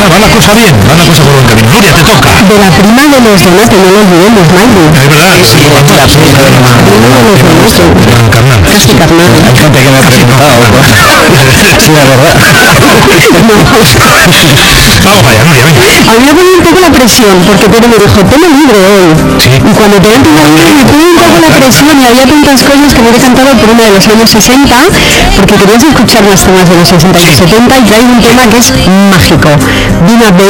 va la cosa bien, va la cosa por buen camino. Nuria, te toca. De la prima de los Donato, no lo olvidemos, Miley. Es verdad, sí, La prima de los Donato. Carnal. Casi carnal. Hay gente que me ha preguntado. Sí, la verdad. Vamos allá, Nuria, venga. A mí me pone un poco la presión, porque Pedro me dijo, toma libre hoy. Sí. Y cuando te dan toma libre me pone un poco la presión y había tantas cosas que me he cantado por una de los años 60, porque querías escuchar los temas de los 60 y los 70 y traigo un tema que es mágico. Dina Baby.